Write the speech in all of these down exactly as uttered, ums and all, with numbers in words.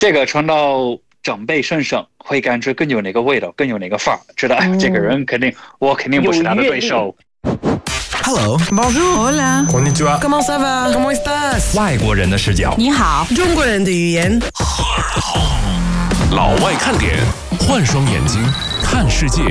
这个传到长辈身上会感觉更有那个味道，更有那个范儿，知道、嗯、这个人肯定我肯定不是他的对手。 Hello, Bonjour, Hola, Konnichiwa, Comment ça va? Comment estás? 外国人的视角， 你好， 中国人的语言。 老外看点，换双眼睛看世界。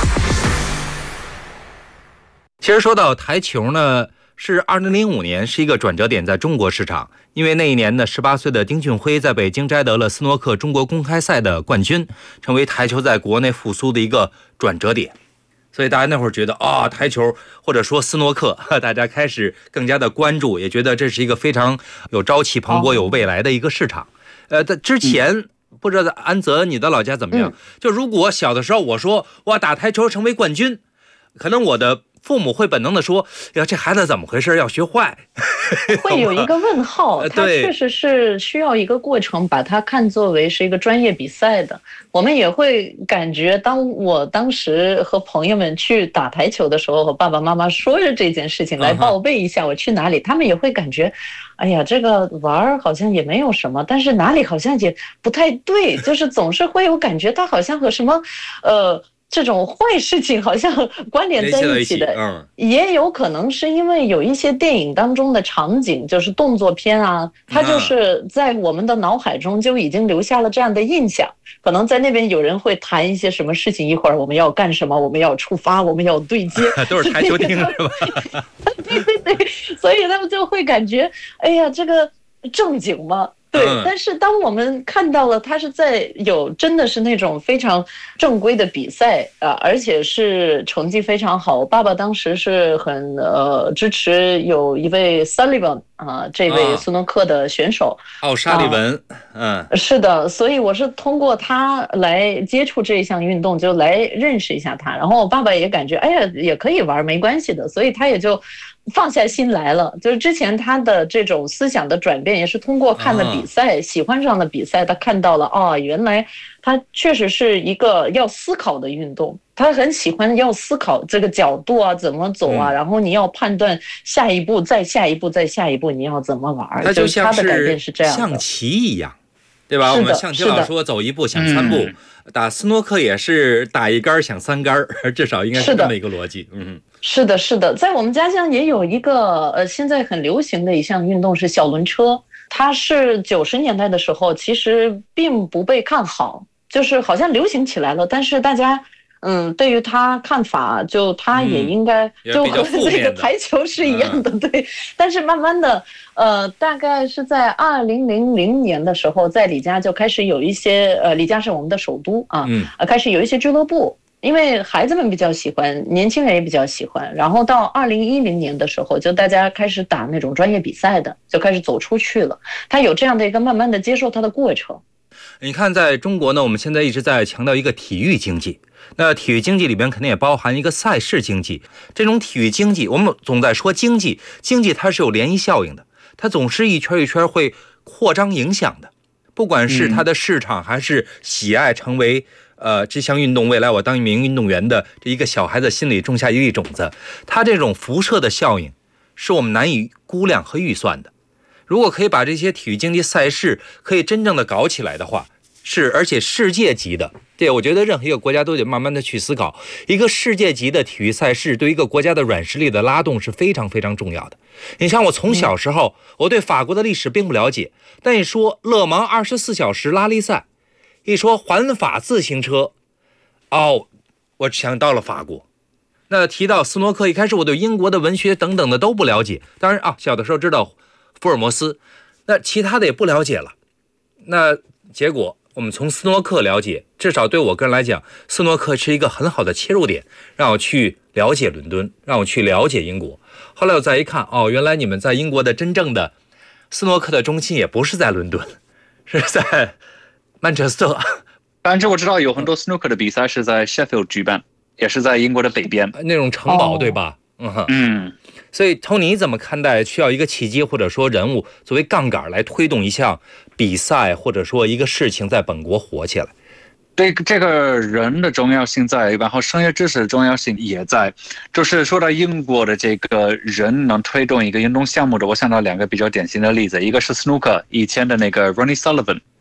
其实说到台球呢，是二零零五年是一个转折点在中国市场，因为那一年呢，十八岁的丁俊晖在北京摘得了斯诺克中国公开赛的冠军，成为台球在国内复苏的一个转折点。所以大家那会儿觉得啊、哦，台球或者说斯诺克，大家开始更加的关注，也觉得这是一个非常有朝气蓬勃、有未来的一个市场。呃，在之前、嗯、不知道安泽你的老家怎么样？嗯、就如果小的时候我说我要打台球成为冠军，可能我的父母会本能的说：“呀，这孩子怎么回事？要学坏。” 会有一个问号，它确实是需要一个过程，把它看作为是一个专业比赛的。我们也会感觉，当我当时和朋友们去打台球的时候，和爸爸妈妈说着这件事情来报备一下我去哪里，他们也会感觉，哎呀，这个玩好像也没有什么，但是哪里好像也不太对，就是总是会有感觉，它好像和什么，呃。这种坏事情好像关联在一起的，嗯，也有可能是因为有一些电影当中的场景，就是动作片啊，它就是在我们的脑海中就已经留下了这样的印象。可能在那边有人会谈一些什么事情，一会儿我们要干什么，我们要出发，我们要对接， 都是台球厅是吧？ 对对对，所以他们就会感觉，哎呀，这个正经吗？对，但是当我们看到了他是在有真的是那种非常正规的比赛啊、呃，而且是成绩非常好。爸爸当时是很呃支持有一位 Sullivan 啊、呃，这位斯诺克的选手， 奥沙利文，嗯、 呃，是的，所以我是通过他来接触这一项运动，就来认识一下他。然后我爸爸也感觉，哎呀，也可以玩，没关系的，所以他也就放下心来了。就是之前他的这种思想的转变，也是通过看的比赛、啊、喜欢上的比赛，他看到了哦，原来他确实是一个要思考的运动。他很喜欢要思考这个角度啊，怎么走啊、嗯，然后你要判断下一步，再下一步，再下一步，你要怎么玩。 他就像是他的改变是这样的， 象棋一样，对吧？我们象棋老说走一步想三步、嗯，打斯诺克也是打一杆想三杆，至少应该是这么一个逻辑。嗯。 是的，是的，在我们家乡也有一个呃，现在很流行的一项运动是小轮车，它是九十年代的时候其实并不被看好，就是好像流行起来了，但是大家嗯对于它看法就它也应该、嗯、就和这个台球是一样的、嗯、对，但是慢慢的呃大概是在二零零零年的时候，在李家就开始有一些呃李家是我们的首都啊，嗯呃开始有一些俱乐部。因为孩子们比较喜欢，年轻人也比较喜欢，然后到二零一零年的时候，就大家开始打那种专业比赛的，就开始走出去了。他有这样的一个慢慢的接受他的过程。 你看，在中国呢，我们现在一直在强调一个体育经济，那体育经济里边肯定也包含一个赛事经济。这种体育经济，我们总在说经济，经济它是有涟漪效应的，它总是一圈一圈会扩张影响的，不管是它的市场还是喜爱成为。呃，这项运动未来我当一名运动员的这一个小孩子心里种下一粒种子，它这种辐射的效应是我们难以估量和预算的。如果可以把这些体育竞技赛事可以真正的搞起来的话，是而且世界级的，对，我觉得任何一个国家都得慢慢的去思考，一个世界级的体育赛事对一个国家的软实力的拉动是非常非常重要的。你像我从小时候我对法国的历史并不了解，但一说勒芒二十四小时拉力赛，一说环法自行车，哦，我想到了法国。那提到斯诺克，一开始我对英国的文学等等的都不了解，当然啊，小的时候知道福尔摩斯，那其他的也不了解了。那结果我们从斯诺克了解，至少对我个人来讲，斯诺克是一个很好的切入点，让我去了解伦敦，让我去了解英国。后来我再一看，哦，原来你们在英国的真正的斯诺克的中心也不是在伦敦，是在曼彻斯特。 但是我知道有很多 snooker 的比赛是在 Sheffield 举办，也是在英国的北边那种城堡、哦、对吧？嗯嗯。所以 Tony 你怎么看待需要一个契机或者说人物作为杠杆来推动一项比赛或者说一个事情在本国火起来？ 对，这个人的重要性在，然后商业知识的重要性也在。就是说到英国的这个人能推动一个运动项目的，我想到两个比较典型的例子，一个是 snooker 以前的那个 Ronnie Sullivan。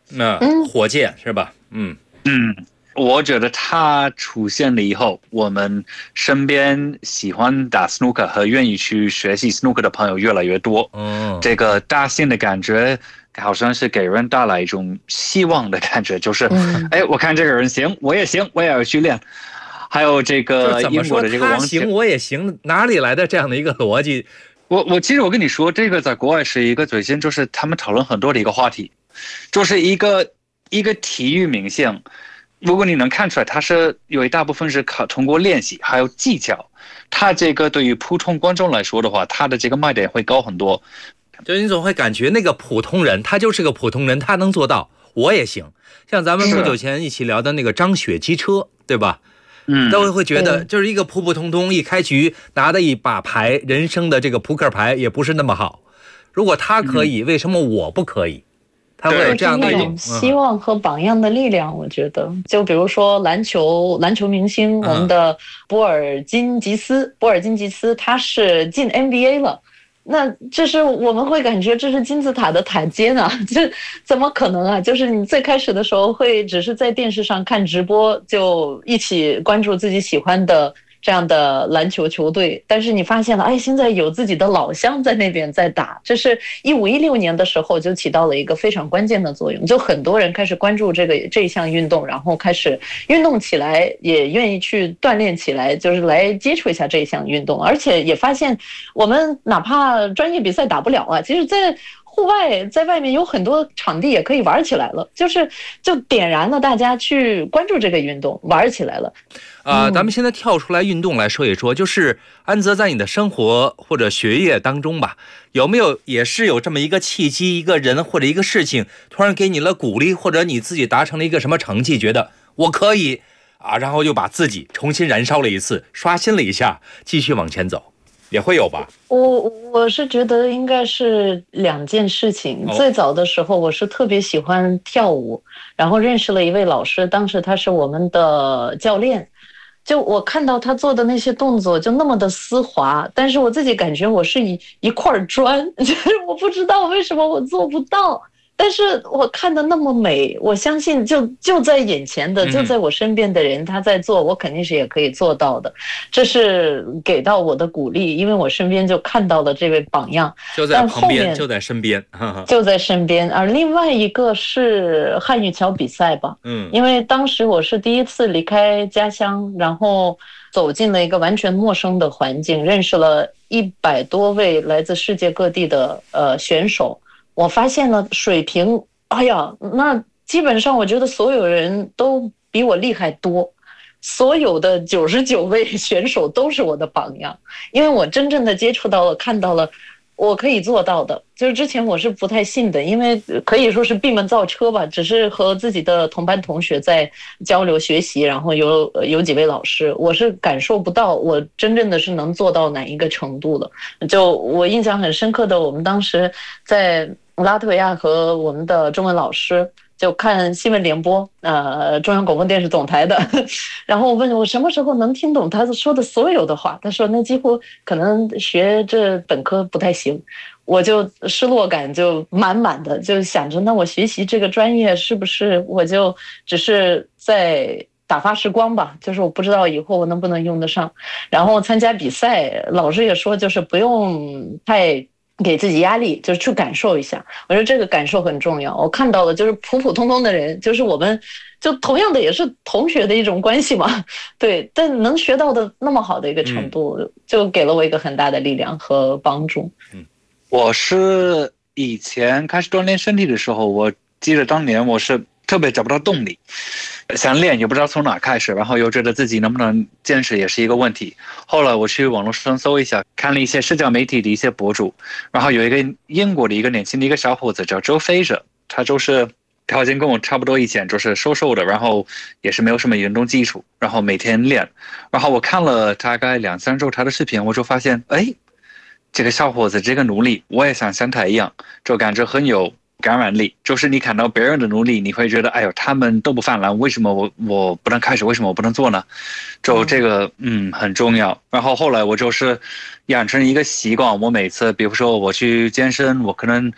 那、火箭是吧？嗯嗯。我觉得他出现了以后，我们身边喜欢打 snooker 和愿意去学习 snooker 的朋友越来越多。 嗯， 这个大型的感觉好像是给人带来一种希望的感觉，就是，嗯、哎，我看这个人行，我也行，我也要去练。还有这个英国的这个王他行我也行，哪里来的这样的一个逻辑？ 我我其实我跟你说，这个在国外是一个最近就是他们讨论很多的一个话题，就是一个一个体育明星。如果你能看出来，他是有一大部分是靠通过练习还有技巧，他这个对于普通观众来说的话，他的这个卖点会高很多。 就你总会感觉那个普通人，他就是个普通人，他能做到，我也行。像咱们不久前一起聊的那个张雪机车，对吧？嗯，都会觉得就是一个普普通通一开局拿的一把牌，人生的这个扑克牌也不是那么好。如果他可以，嗯、为什么我不可以？他会有这样的一种希望和榜样的力量，我觉得，就比如说篮球，篮球明星，我们的波尔津吉斯，波尔津吉斯他是进 N B A 了，那这是我们会感觉这是金字塔的塔尖呢，这怎么可能啊？就是你最开始的时候会只是在电视上看直播，就一起关注自己喜欢的这样的篮球球队，但是你发现了，哎，现在有自己的老乡在那边在打，这是一五一六年的时候就起到了一个非常关键的作用，就很多人开始关注这个这项运动，然后开始运动起来，也愿意去锻炼起来，就是来接触一下这一项运动，而且也发现我们哪怕专业比赛打不了啊，其实在户外在外面有很多场地也可以玩起来了，就是就点燃了大家去关注这个运动，玩起来了。 啊、呃，咱们现在跳出来运动来说一说，就是安泽在你的生活或者学业当中吧，有没有也是有这么一个契机，一个人或者一个事情突然给你了鼓励，或者你自己达成了一个什么成绩，觉得我可以啊，然后又把自己重新燃烧了一次，刷新了一下，继续往前走，也会有吧？ 我我是觉得应该是两件事情。最早的时候，我是特别喜欢跳舞，然后认识了一位老师，当时他是我们的教练。就我看到他做的那些动作就那么的丝滑，但是我自己感觉我是一一块砖，就是我不知道为什么我做不到，但是我看的那么美，我相信就就在眼前的，就在我身边的人他在做，我肯定是也可以做到的，这是给到我的鼓励，因为我身边就看到了这位榜样， 就在旁边，就在身边， 就在身边。而另外一个是汉语桥比赛吧，嗯，因为当时我是第一次离开家乡，然后走进了一个完全陌生的环境，认识了一百多位来自世界各地的呃选手。我发现了水平，哎呀，那基本上我觉得所有人都比我厉害多，所有的九十九位选手都是我的榜样，因为我真正的接触到了，看到了我可以做到的。就是之前我是不太信的，因为可以说是闭门造车吧，只是和自己的同班同学在交流学习，然后有有几位老师，我是感受不到我真正的是能做到哪一个程度的。就我印象很深刻的，我们当时在拉脱维亚和我们的中文老师就看新闻联播，呃，中央广播电视总台的，然后我问我什么时候能听懂他说的所有的话，他说那几乎可能学这本科不太行，我就失落感就满满的，就想着那我学习这个专业是不是我就只是在打发时光吧，就是我不知道以后我能不能用得上。然后参加比赛，老师也说就是不用太给自己压力，就是去感受一下，我觉得这个感受很重要。我看到的就是普普通通的人，就是我们就同样的也是同学的一种关系嘛，对，但能学到的那么好的一个程度，嗯、就给了我一个很大的力量和帮助。 嗯，我是以前开始锻炼身体的时候，我记得当年我是特别找不到动力，想练也不知道从哪开始，然后又觉得自己能不能坚持也是一个问题。后来我去网络上搜一下，看了一些社交媒体的一些博主，然后有一个英国的一个年轻的一个小伙子叫周飞者，他就是条件跟我差不多，以前就是瘦瘦的，然后也是没有什么运动基础，然后每天练。然后我看了大概两三周他的视频，我就发现，哎，这个小伙子这个努力，我也想像他一样，就感觉很有感染力。就是你看到别人的努力，你会觉得哎呦，他们都不犯懒，为什么我我不能开始，为什么我不能做呢？就这个嗯很重要。然后后来我就是养成一个习惯，我每次比如说我去健身，我可能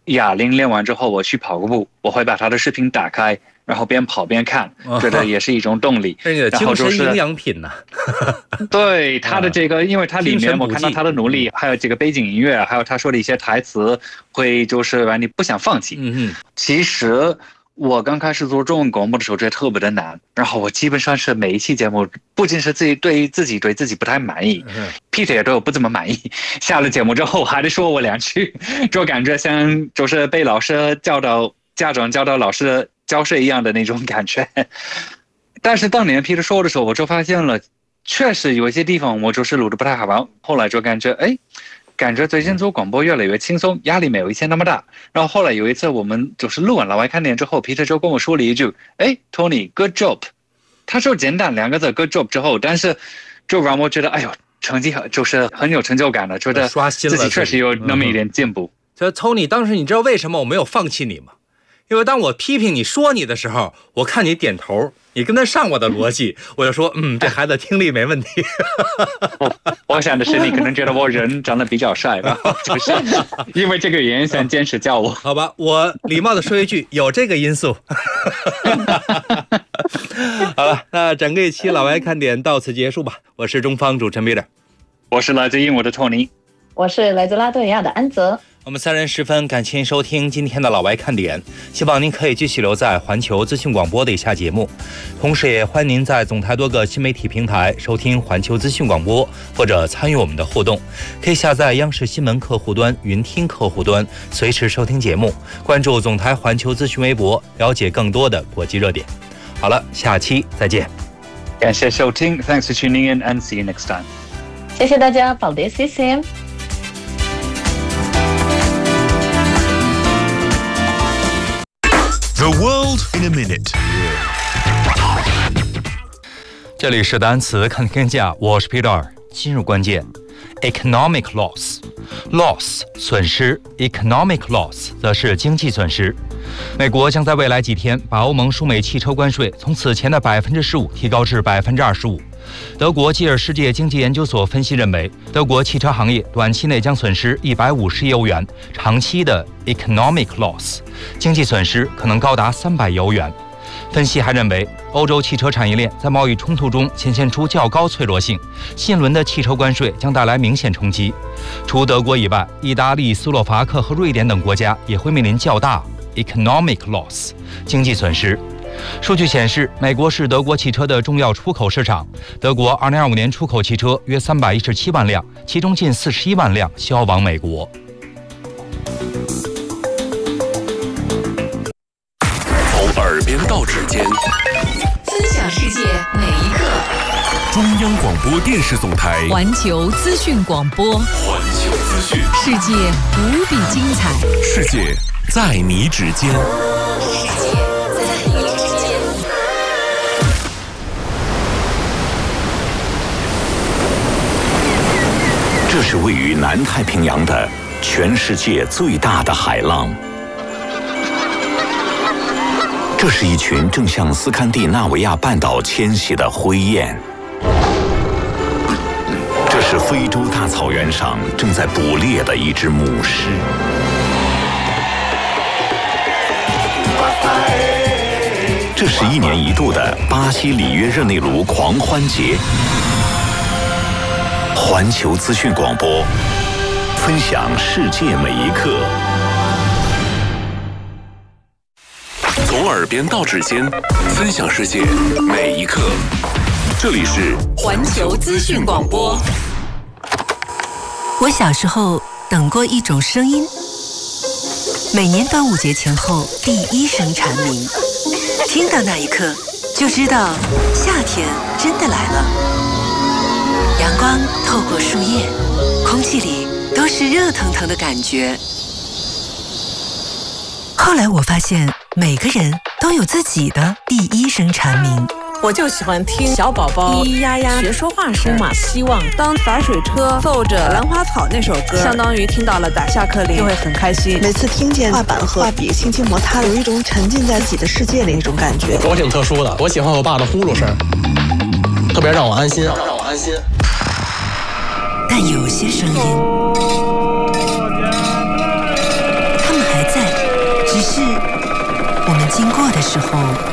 哑铃练完之后，我去跑个步，我会把他的视频打开，然后边跑边看，觉得也是一种动力。 这是你的精神营养品呐、 啊。对他的这个，因为他里面我看到他的努力，还有这个背景音乐，还有他说的一些台词，会就是让你不想放弃。 嗯嗯。 其实我刚开始做中文广播的时候，觉得特别的难。然后我基本上是每一期节目，不仅是自己对自己对自己不太满意、嗯、，Peter 也对我不怎么满意。下了节目之后还得说我两句，就感觉像就是被老师教导、家长教导老师的教授一样的那种感觉。但是当年 Peter 说的时候，我就发现了，确实有一些地方我就是录的不太好玩。后来就感觉，哎。感觉最近做广播越来越轻松，压力没有以前那么大。然后后来有一次我们就是录完老外看点之后 Peter 就跟我说了一句，哎 Tony good job。 他说简单两个字 good job 之后，但是就让我觉得哎呦成绩就是很有成就感的，觉得自己确实有那么一点进步。 这 Tony 当时你知道为什么我没有放弃你吗？因为当我批评你说你的时候，我看你点头，你跟得上我的逻辑，我就说嗯，这孩子听力没问题。 我, 我想的是你可能觉得我人长得比较帅吧，就是因为这个原因想坚持叫我。 好吧，我礼貌的说一句，有这个因素。好了，那整个一期老外看点到此结束吧。我是中方主持人 Peter， 我是来自英国的托尼， 我是来自拉脱维亚的安泽。 我们三人十分感谢您收听今天的老外看点，希望您可以继续留在环球资讯广播的以下节目，同时也欢迎您在总台多个新媒体平台收听环球资讯广播，或者参与我们的互动，可以下载央视新闻客户端、云听客户端，随时收听节目，关注总台环球资讯微博，了解更多的国际热点。好了，下期再见。 感谢收听 ，Thanks for tuning in and see you next time。 谢谢大家，保持 C C M。 The world in a minute。 这里是单词看天下，我是 Peter。今日关键 ：economic loss， loss 损失 ，economic loss 则是经济损失。美国将在未来几天把欧盟输美汽车关税从此前的百分之十五提高至百分之二十五。德国基尔世界经济研究所分析认为，德国汽车行业短期内将损失一百五十亿欧元，长期的 economic loss 经济损失可能高达三百亿欧元。分析还认为，欧洲汽车产业链在贸易冲突中显现出较高脆弱性，新一轮的汽车关税将带来明显冲击。除德国以外，意大利、斯洛伐克和瑞典等国家也会面临较大 economic loss 经济损失。数据显示，美国是德国汽车的重要出口市场。德国二零二五年出口汽车约三百一十七万辆，其中近四十一万辆销往美国。 从耳边到指尖， 分享世界每一刻。 中央广播电视总台环球资讯广播， 环球资讯， 世界无比精彩， 世界在你指尖。 世界在你指尖。 这是位于南太平洋的全世界最大的海浪。这是一群正向斯堪的纳维亚半岛迁徙的灰雁。这是非洲大草原上正在捕猎的一只母狮。这是一年一度的巴西里约热内卢狂欢节。环球资讯广播，分享世界每一刻。 从耳边到指尖，分享世界每一刻。这里是环球资讯广播。我小时候等过一种声音，每年端午节前后第一声蝉鸣，听到那一刻就知道夏天真的来了。阳光透过树叶，空气里都是热腾腾的感觉。后来我发现，每个人都有自己的第一声蝉鸣。 我就喜欢听小宝宝咿咿呀呀学说话声嘛，希望当洒水车奏着兰花草那首歌，相当于听到了打下课铃，就会很开心。 每次听见画板和画笔轻轻摩擦，有一种沉浸在自己的世界里那种感觉。 我挺特殊的，我喜欢我爸的呼噜声，特别让我安心，让我安心。 但有些声音，他们还在， 经过的时候，